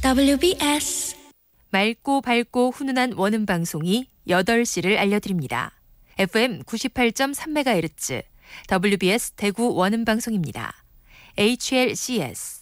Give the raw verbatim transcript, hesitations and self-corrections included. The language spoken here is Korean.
더블유비에스 맑고 밝고 훈훈한 원음 방송이 여덟 시를 알려드립니다. 에프엠 구십팔 점 삼 메가헤르츠 더블유비에스 대구 원음 방송입니다. 에이치엘씨에스